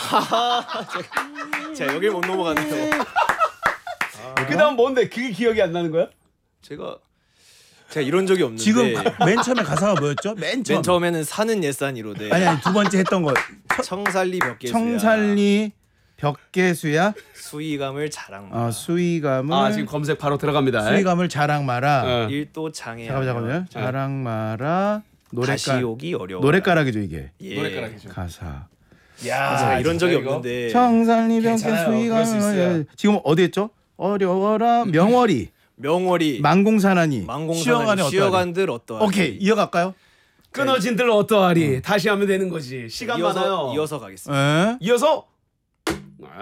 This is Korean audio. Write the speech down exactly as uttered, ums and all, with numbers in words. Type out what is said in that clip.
제가, 제가 여길 못 넘어가네요. 아, 그다음 뭔데? 그게 기억이 안 나는 거야? 제가 제가 이런 적이 없는데 지금 맨 처음에 가사가 뭐였죠? 맨 처음. 맨 처음에는 사는 옛산이로돼. 아니 아니 두 번째 했던 거. 청살리 벽계수야. 청살리 벽계수야. 수위감을 자랑. 어, 수위감을 아 지금 검색 바로 들어갑니다. 수위감을 자랑 마라. 어. 일도 장애. 잠깐만 잠깐만요. 자랑 마라. 다시 노래가 오기 어려워. 노래가락이죠 이게. 예. 노래가락이죠. 가사. 야, 제가 이런 적이 이거? 없는데. 청살리 벽계 괜찮아요. 그럴 수 있어요. 수위감을 지금 어디 했죠? 어려워라 명월이 명월이 만공산하니 망공산하니 쉬어가네 쉬어간들 어떠하리. 오케이 이어갈까요? 끊어진들 어떠하리. 다시 하면 되는 거지. 시간 이어서 많아요. 이어서 가겠습니다. 에? 이어서